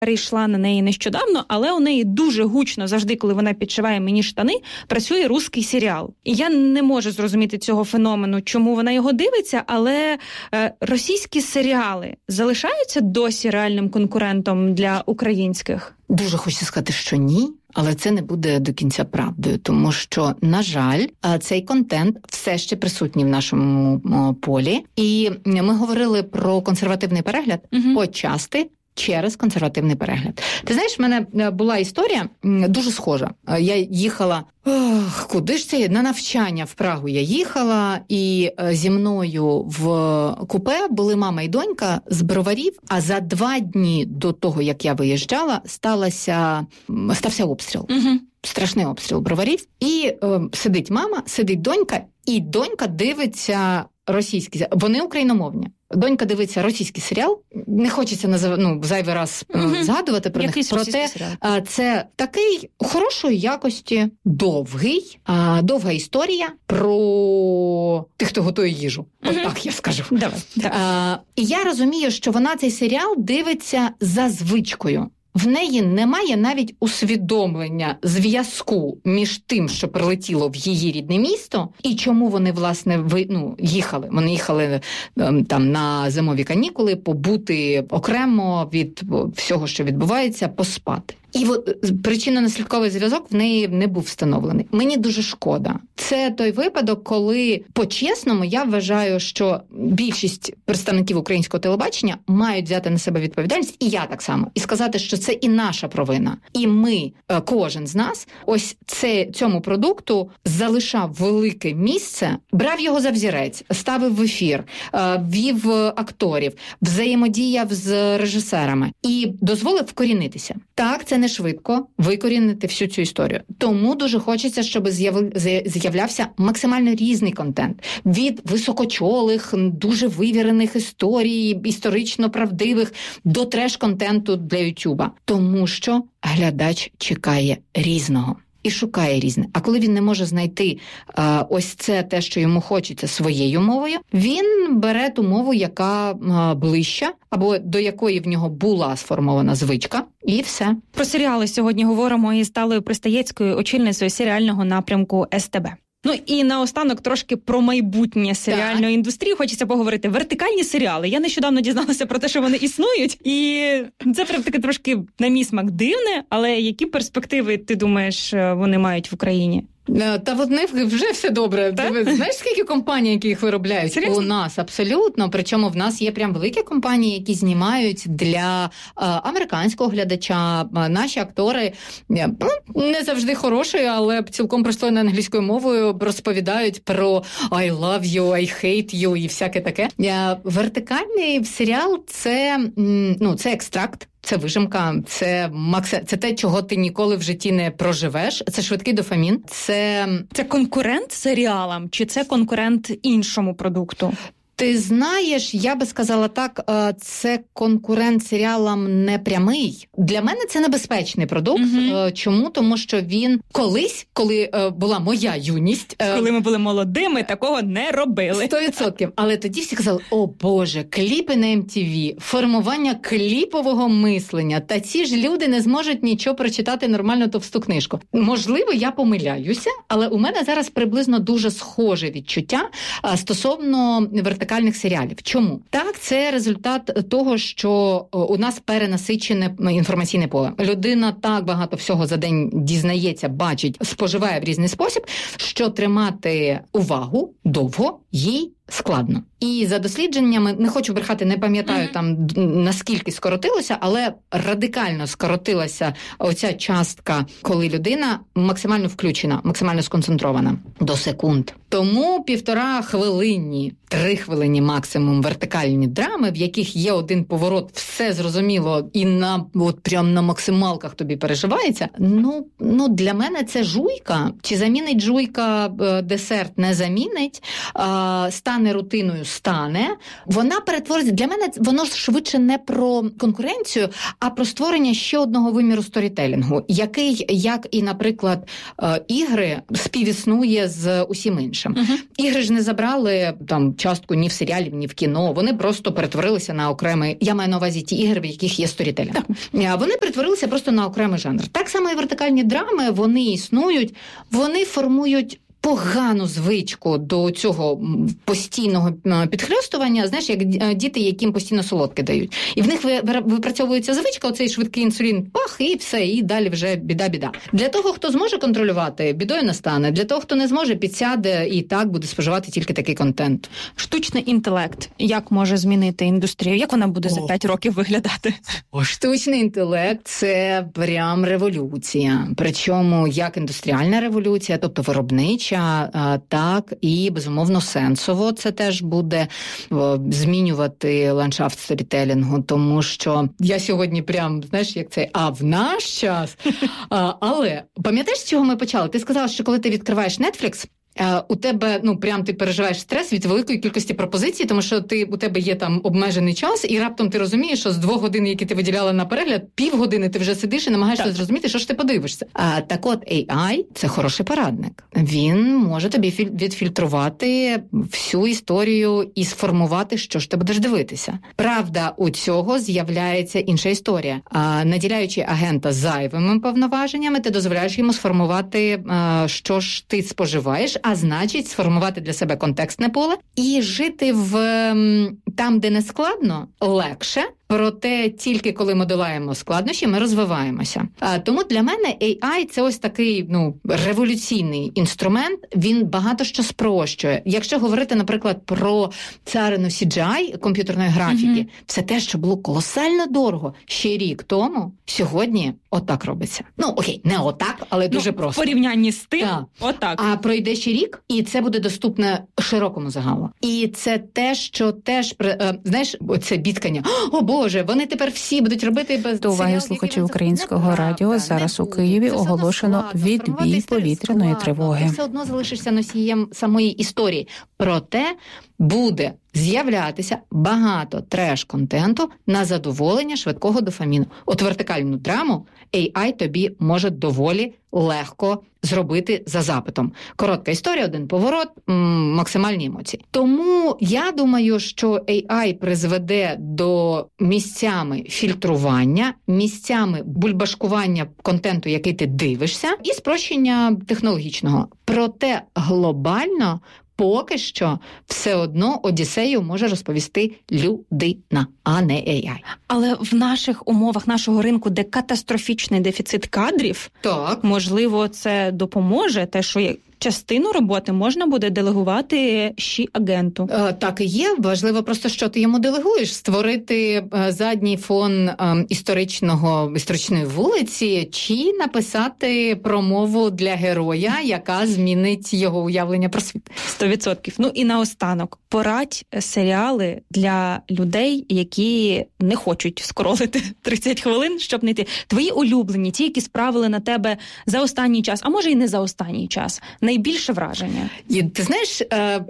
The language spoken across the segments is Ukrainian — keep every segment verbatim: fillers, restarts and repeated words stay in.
перейшла на неї нещодавно, але у неї дуже гучно завжди, коли вона підшиває мені штани, працює русський серіал. І я не можу зрозуміти цього феномену, чому вона його дивиться, але е, російські серіали залишаються досі реальним конкурентом для українських? Дуже хочу сказати, що ні. Але це не буде до кінця правдою, тому що, на жаль, цей контент все ще присутній в нашому полі. І ми говорили про консервативний перегляд, угу. почасти через консервативний перегляд. Ти знаєш, в мене була історія дуже схожа. Я їхала, ох, куди ж це? На навчання в Прагу я їхала, і зі мною в купе були мама і донька з Броварів, а за два дні до того, як я виїжджала, сталося, стався обстріл. Угу. Страшний обстріл Броварів. І е, сидить мама, сидить донька, і донька дивиться російський, вони україномовні. Донька дивиться російський серіал. Не хочеться назив... ну, зайвий раз mm-hmm. згадувати про них. Проте це такий хорошої якості, довгий, довга історія про тих, хто готує їжу. Mm-hmm. От так я скажу. Давай. А, і я розумію, що вона цей серіал дивиться за звичкою. В неї немає навіть усвідомлення зв'язку між тим, що прилетіло в її рідне місто, і чому вони, власне, ви, ну, їхали. Вони їхали там на зимові канікули, побути окремо від всього, що відбувається, поспати. І от причинно-наслідковий зв'язок в неї не був встановлений. Мені дуже шкода. Це той випадок, коли, по-чесному, я вважаю, що більшість представників українського телебачення мають взяти на себе відповідальність, і я так само, і сказати, що це і наша провина. І ми, кожен з нас, ось це, цьому продукту залишав велике місце, брав його за взірець, ставив в ефір, вів акторів, взаємодіяв з режисерами і дозволив вкорінитися. Так, це не швидко викорінити всю цю історію. Тому дуже хочеться, щоб з'являвся максимально різний контент. Від високочолих, дуже вивірених історій, історично правдивих, до треш-контенту для Ютуба. Тому що глядач чекає різного. І шукає різне. А коли він не може знайти а, ось це те, що йому хочеться своєю мовою, він бере ту мову, яка а, ближча, або до якої в нього була сформована звичка, і все. Про серіали сьогодні говоримо із Талею Пристаєцькою, очільницею серіального напрямку ес те бе. Ну і наостанок трошки про майбутнє серіальної так. індустрії хочеться поговорити. Вертикальні серіали. Я нещодавно дізналася про те, що вони існують, і це прям таке трошки на мій смак дивне, але які перспективи, ти думаєш, вони мають в Україні? Та в них вже все добре. Так? Знаєш, скільки компаній, які їх виробляють? Серйозно? У нас абсолютно. Причому в нас є прям великі компанії, які знімають для а, американського глядача. А, наші актори, ну, не завжди хороші, але цілком пристойною англійською мовою розповідають про I love you, I hate you і всяке таке. А, вертикальний серіал – це, ну, це екстракт. Це вижимка, це макс... це те, чого ти ніколи в житті не проживеш. Це швидкий дофамін. Це... це конкурент серіалам чи це конкурент іншому продукту? Ти знаєш, я би сказала так, це конкурент серіалам непрямий. Для мене це небезпечний продукт. Угу. Чому? Тому що він колись, коли була моя юність... Коли ми були молодими, такого не робили. Сто відсотків. Але тоді всі казали, о Боже, кліпи на ем ті ві, формування кліпового мислення. Та ці ж люди не зможуть нічого прочитати нормально товсту книжку. Можливо, я помиляюся, але у мене зараз приблизно дуже схоже відчуття стосовно вертикальних серіалів. Чому? Так, це результат того, що у нас перенасичене інформаційне поле. Людина так багато всього за день дізнається, бачить, споживає в різний спосіб, що тримати увагу довго їй складно. І за дослідженнями, не хочу брехати, не пам'ятаю mm-hmm. там наскільки скоротилося, але радикально скоротилася оця частка, коли людина максимально включена, максимально сконцентрована до секунд. Тому півтора хвилинні, три хвилинні максимум вертикальні драми, в яких є один поворот, все зрозуміло і на от прям на максималках тобі переживається. Ну, ну для мене це жуйка. Чи замінить жуйка десерт? Не замінить. А, стане рутиною? Стане. Вона перетвориться. Для мене воно швидше не про конкуренцію, а про створення ще одного виміру сторітелінгу, який, як і, наприклад, ігри, співіснує з усім іншим. іншим. Uh-huh. Ігри ж не забрали там частку ні в серіалі, ні в кіно. Вони просто перетворилися на окремий, я маю на увазі ті ігри, в яких є сторітелінг. Uh-huh. Вони перетворилися просто на окремий жанр. Так само і вертикальні драми, вони існують, вони формують погану звичку до цього постійного підхльостування, знаєш, як діти, яким постійно солодке дають. І в них випрацьовується звичка, оцей швидкий інсулін, пах, і все, і далі вже біда-біда. Для того, хто зможе контролювати, бідою не стане. Для того, хто не зможе, підсяде і так буде споживати тільки такий контент. Штучний інтелект, як може змінити індустрію? Як вона буде О. за п'ять років виглядати? О, штучний інтелект – це прям революція. Причому як індустріальна революція, тобто виробнича, так, і, безумовно, сенсово це теж буде змінювати ландшафт сторітелінгу, тому що я сьогодні прям, знаєш, як це, а в наш час. А, але, пам'ятаєш, з чого ми почали? Ти сказала, що коли ти відкриваєш Netflix, у тебе, ну, прям ти переживаєш стрес від великої кількості пропозицій, тому що ти, у тебе є там обмежений час, і раптом ти розумієш, що з двох годин, які ти виділяла на перегляд, півгодини ти вже сидиш і намагаєшся так. зрозуміти, що ж ти подивишся. А так от ей ай – це хороший порадник. Він може тобі відфільтрувати всю історію і сформувати, що ж ти будеш дивитися. Правда, у цього з'являється інша історія. А, наділяючи агента зайвими повноваженнями, ти дозволяєш йому сформувати, а, що ж ти споживаєш, а значить сформувати для себе контекстне поле і жити в там, де не складно, легше. Проте тільки коли ми долаємо складнощі, ми розвиваємося. А, тому для мене ей ай – це ось такий, ну, революційний інструмент. Він багато що спрощує. Якщо говорити, наприклад, про царину сі джі ай, комп'ютерної графіки, mm-hmm. все те, що було колосально дорого ще рік тому, сьогодні отак робиться. Ну, окей, не отак, але ну, дуже просто. В порівнянні з тим, так. отак. А пройде ще рік, і це буде доступне широкому загалу. І це те, що теж, знаєш, це бідкання. О, Боже, вони тепер всі будуть робити без... До уваги слухачів українського радіо. Зараз у Києві оголошено відбій повітряної тривоги. Ти все одно залишишся носієм самої історії. Проте буде з'являтися багато треш-контенту на задоволення швидкого дофаміну. От вертикальну драму ей ай тобі може доволі легко зробити за запитом. Коротка історія, один поворот, м- максимальні емоції. Тому я думаю, що ей ай призведе до місцями фільтрування, місцями бульбашкування контенту, який ти дивишся, і спрощення технологічного. Проте глобально поки що все одно Одіссею може розповісти людина, а не ей ай. Але в наших умовах нашого ринку, де катастрофічний дефіцит кадрів, так. можливо, це допоможе, те, що є... частину роботи можна буде делегувати ще агенту. Так і є. Важливо просто, що ти йому делегуєш. Створити задній фон історичного, історичної вулиці чи написати промову для героя, яка змінить його уявлення про світ. Сто відсотків. Ну і наостанок. Порадь серіали для людей, які не хочуть скролити тридцять хвилин, щоб не йти. Твої улюблені, ті, які справили на тебе за останній час, а може і не за останній час. Найбільше враження? І, ти знаєш,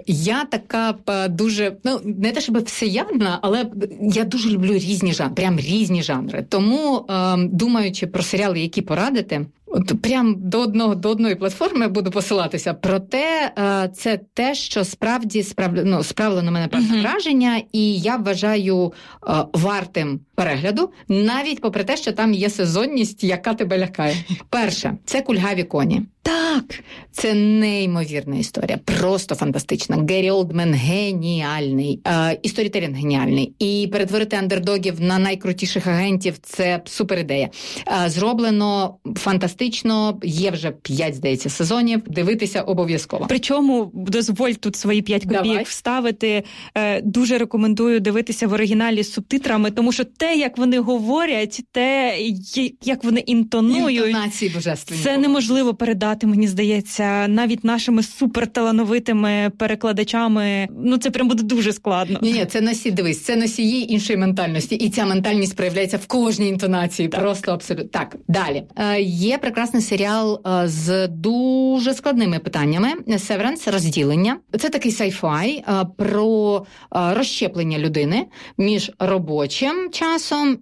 я така дуже, ну, не те, щоб всеядна, але я дуже люблю різні жанри, прям різні жанри. Тому, думаючи про серіали, які порадити, от прям до одного до одної платформи буду посилатися. Проте це те, що справді справ, ну, справило на мене певне uh-huh. враження, і я вважаю вартим перегляду, навіть попри те, що там є сезонність, яка тебе лякає. Перше, це «Кульгаві коні». Так, це неймовірна історія, просто фантастична. Геррі Олдмен геніальний, е, і сторітелінг геніальний. І перетворити андердогів на найкрутіших агентів – це супер ідея. Е, зроблено фантастично, є вже п'ять, здається, сезонів, дивитися обов'язково. Причому, дозволь тут свої п'ять копійок Давай. вставити, е, дуже рекомендую дивитися в оригіналі з субтитрами, тому що те, як вони говорять, те, як вони інтонують, інтонації божественні. Це неможливо передати. Мені здається, навіть нашими суперталановитими перекладачами, ну це прям буде дуже складно. Ні, ні, це носій, дивись, це носії іншої ментальності, і ця ментальність проявляється в кожній інтонації, так. Просто абсолютно. Так, далі. Е, є прекрасний серіал е, з дуже складними питаннями, «Северанс. Розділення». Це такий сайфай е, про е, розщеплення людини між робочим часом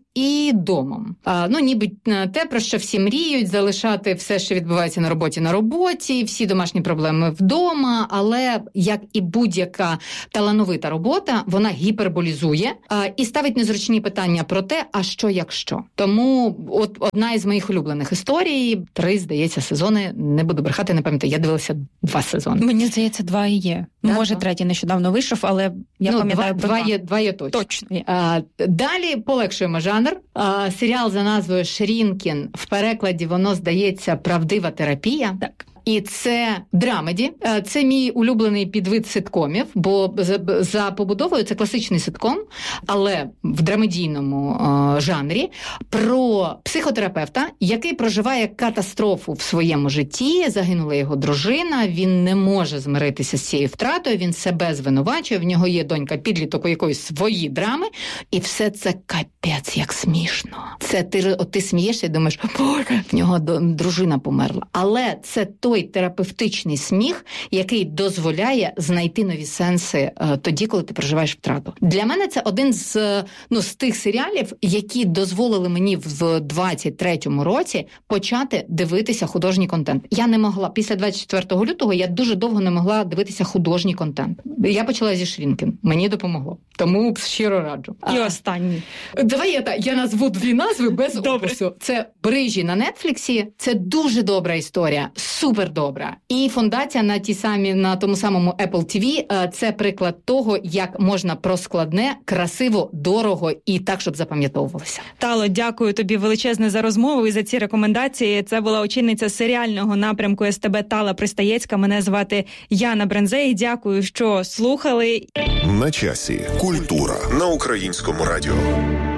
і домом. А, ну, ніби те, про що всі мріють, залишати все, що відбувається на роботі, на роботі, всі домашні проблеми вдома, але, як і будь-яка талановита робота, вона гіперболізує а, і ставить незручні питання про те, а що якщо. Тому от одна із моїх улюблених історій, три, здається, сезони, не буду брехати, не пам'ятаю, я дивилася два сезони. Мені здається, два і є. Да, Може, два. Третій нещодавно вийшов, але я ну, пам'ятаю два, про два. Два є, два є точно. Точно є. А, далі полегшуємо жанр. А, серіал за назвою «Шрінкін». В перекладі воно, здається, «Правдива терапія». Так. І це драмеді. Це мій улюблений підвид ситкомів, бо за побудовою це класичний ситком, але в драмедійному е, жанрі, про психотерапевта, який проживає катастрофу в своєму житті, загинула його дружина, він не може змиритися з цією втратою, він себе звинувачує, в нього є донька-підліток, у якої свої драми, і все це капець як смішно. Це ти, от ти смієшся і думаєш, боже, в нього дружина померла. Але це той терапевтичний сміх, який дозволяє знайти нові сенси е, тоді, коли ти проживаєш втрату. Для мене це один з, ну, з тих серіалів, які дозволили мені в двадцять третьому році почати дивитися художній контент. Я не могла, після двадцять четвертого лютого я дуже довго не могла дивитися художній контент. Я почала зі Шрінкін. Мені допомогло. Тому щиро раджу. І а, останній. Давай я, я назву дві назви без опису. Це «Брижі» на Нетфліксі. Це дуже добра історія. Супер добра. І «Фундація» на ті самі, на тому самому Apple ті ві. Це приклад того, як можна про складне, красиво, дорого і так, щоб запам'ятовувалося. Тало, дякую тобі величезне за розмову і за ці рекомендації. Це була очільниця серіального напрямку ес те бе Тала Пристаєцька. Мене звати Яна Брензей. Дякую, що слухали. На часі. Культура на Українському радіо.